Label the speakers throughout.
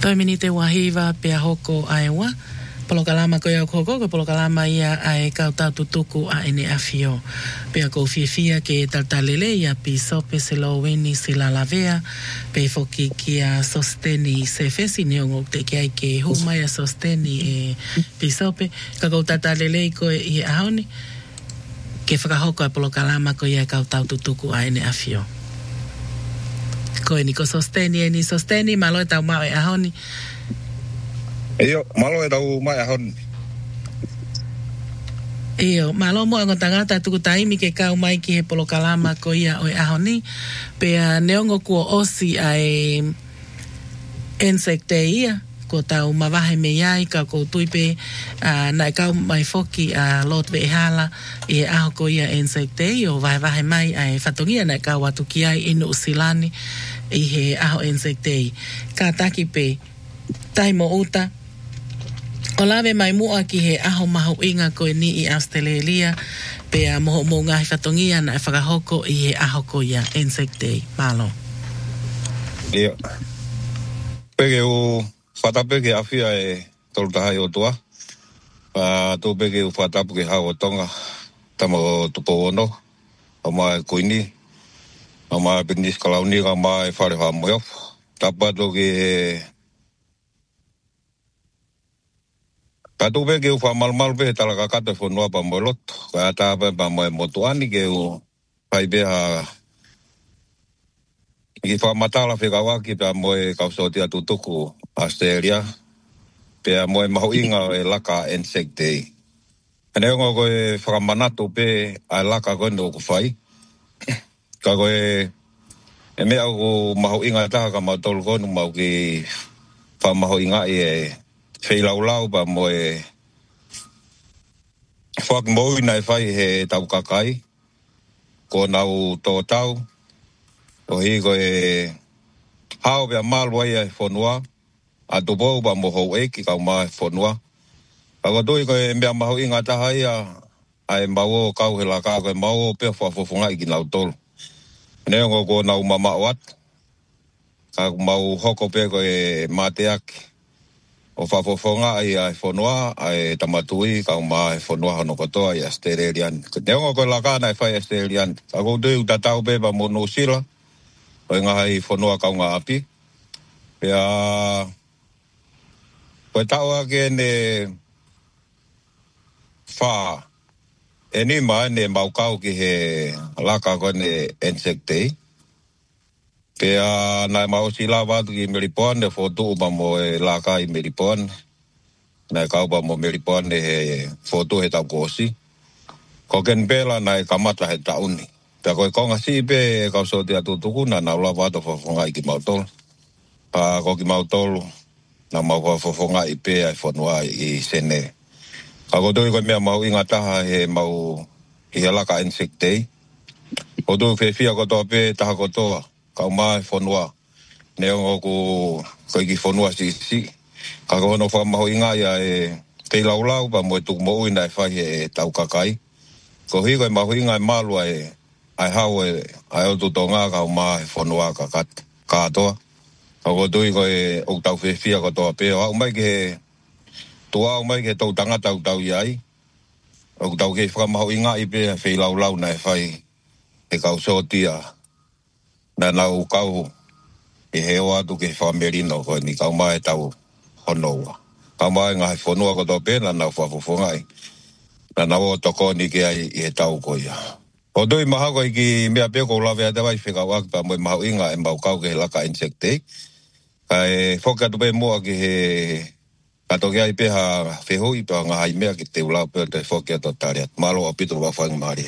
Speaker 1: Toi mini te wahiva pia hoko aiwa. Polokalama ko ia koko, ko polokalama ia ai kautau tutuku a ene afio. Pea ko fiafia ke taltalele ia pi sope se loweni se lalavea. Pe foki kia sosteni se fesi neongo te kia ke huma ia sosteni e pi sope. Ka ko taltalele ko i ahoni. Ke whakahoko a polokalama ko ia kautau tutuku a ene afio. Ko e ni ko sosteni, malo e tau mau e ahoni.
Speaker 2: Iyo, malo e tau mai ahon.
Speaker 1: Iyo, malo mo ang tangata tuku taimi ke kau mai ki he polokalama ko ia o ahoni. Pea neongo kua osi ai insekte ia. Ko tau mawahe me iai ka ko tuipe nai kau mai foki lot ve hala e aho ko ia insekte o wahe mai ai fatongia nai kau watu ki ai inu usilani i he aho insekte. Ka taki pe taimo uta. O lawe mai mua ki he aho maho inga koe ni i Australia pea moho mo ngahi whatongia na e whakahoko i he aho ko ia Insect Day. Malo.
Speaker 2: Ia. Pege o whatapeke awhia e tolutahai o tua. Tō pege o whatapu ke hao o tonga. Tama o tupo ono. O mai koini. O mai pinis kalauni ka mai whare wha moeof. Tapato ke Kato pe ke u whamalmal pe talaka kata whanua pa mo loto. Ka ata pa mo e motuani ke u pai pe ha i whamatala whikawaki pa mo e kausotia tutuku Australia. Pe mo e maho inga e laka Insect Day. Ane ongo ko e whakamanato pe a laka koe no ku whai. Ka koe e mea ko maho inga taha ka mautolu konu mau ki whamaho inga i e whailau pa mo e whak moi nai whai he tau kakai. Ko nau tō tau. O hi ko e hao pia malu ai e whanua. A tupou pa mo hou eki kau mai whanua. Ako tui ko e mea maho inga taha ia. Ai mau o kau he laka ko e mau o pia whafofonga i ki nau tolu. Neongo ko nau mama wat. Ka mau hoko pia ko e mateaki. O whafofonga ai ai whanua, ai tamatui, kau mai whanua hono kotoa i Australian. Neongo ko laka nai whai Australian. Ako tui utatau beba mo Nusila. O inga hai whanua kau ngā api. Pea, koe tau ake ne wha. E ni mai ne maukau ki he laka ko ne Insect Day. Pea nai mausi la watu ki Melipon ne fotu upa mo e laka i Melipon. Nai kau pa mo Melipon ne he fotu he tau kosi. Ko ken pela nai kamata he tauni. Pea koe konga si pe kau sotia tutuku na nau la watu fofonga i ki mautolu. Ko ki mautolu na mau ko fofonga i pe ai whanua i sene. Ko tui koe mea mau ingataha he mau i he laka Insect Day. Ko tui whewhia kotoa pe taha kotoa. Kau mai whanua. Neongo koe ki whanua si. Ka kono whamaho inga ia e te laulau pa mo e tuku mo uina e whai e tau kakai. Ko hiko e maho inga e malua e ai hau e ai o tutonga kau mai whanua ka katoa. Ko tui koe o tau whewhia kotoa pe. Au mai ke tua au mai ke tau tangata tau iai. O tau ke whamaho inga i pe whai laulau na e whai e kau sotia. Na nau kau e heo atu ke whamerino koe ni kau mai tau honoua. Kau mai ngā he whanua koto pēna nau whafofongai. Na nau o toko ni ke ai i he tau koia. O tui maha koe ki mea peko lawe a te wai whikau aki pa moe maha inga e mau kau ke he laka Insect Day. Ka e whokatu pe mua ki he kato ke ai peha whehui pa ngā hai mea ki te ulau pēr te whokiato tariat. Malo o pito wa whainga maari.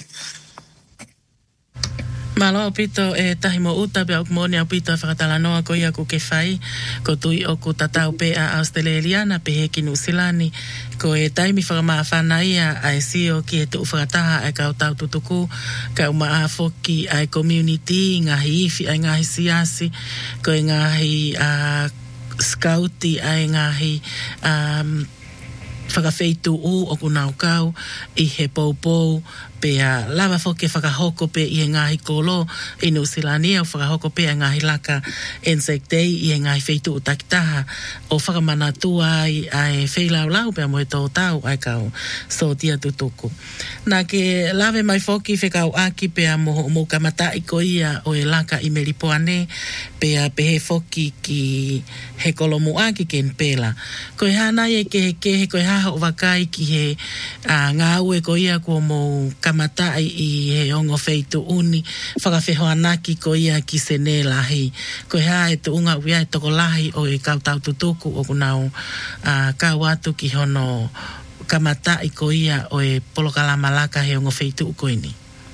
Speaker 1: Malo pito e tahi mo uta pe au moni au pito whakatalanoa ko ia ku ke whai ko tui o ku tatau pe a Australiana pe he ki Nusilani ko e taimi whakamaa whana ia ai sio ki he tu whakataha ai kau tau tutuku ka uma a foki ai community ngahi ifi ai ngahi siasi ko e ngahi scouti ai ngahi whakawheitu o kunau kau I he poupou pea lava foke whakahoko pe I ngahi kolo I New Zealandia o whakahoko pe ngahi laka Anzac Day I ngahi wheitu o takitaha o whakamanatua ai wheilau lau pea moe tō tau ai kau so tia tutuku. Nā ke lawe mai foki whekau aki pea mo kamata I ko ia o e laka I Melipoane pea pehe foki ki he kolomu aki ken pela. Koe hana e ke koe haha o wakai ki he ngā ue ko ia ko mo kamata I he ongo wheitu uni whakawheho anaki ko ia ki sene lahi. Koe haha e tu unga uia e toko lahi o e kautau tutuku o kunau kau atu ki hono kamata I ko ia o e polokalama laka he ongo wheitu ukoini.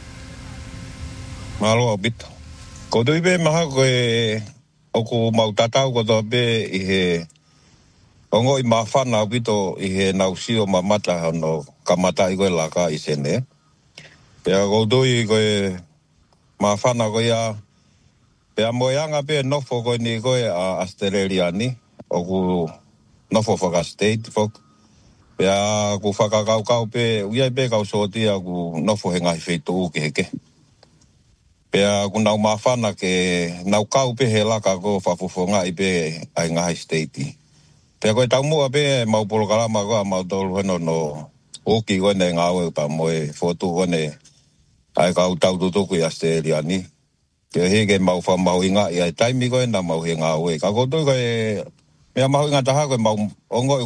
Speaker 2: Malo abito. Ko tui be maha koe oku mautatau ko tō be I he ongo I mawhana abito I he nausio mamata hono kamata I koe laka I sene. Pea ko tui koe mawhana koe ia pea moeanga pe nofo koe ni koe a Australia ni oku nofo whaka state fok. Pea ku whakakaukau pe uiai pe kau sotia ku nofo he ngahi wheitu uke heke. Pea ku nau mawhana ke nau kau pe he laka ko whafufonga I pe ai ngahi state. Pea koe tau mua pe mau polokalama koa mau tolu heno no oki kone ngāwe pa moe fotu kone ai kau tau tutuku I Australia ni. Pea heke mau whamau inga I ai taimi koe na mau he ngāwe. Ka koto koe mea mau inga taha koe mau ongo